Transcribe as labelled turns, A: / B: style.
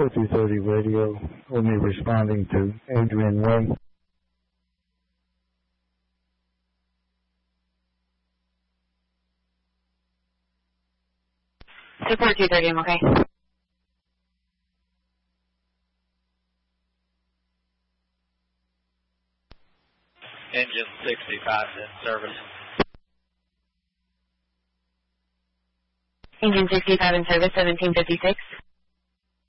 A: 4230 radio, will be responding to Adrian Way.
B: 4230, I'm okay.
C: Engine 65 in service.
B: Engine 65 in service, 1756.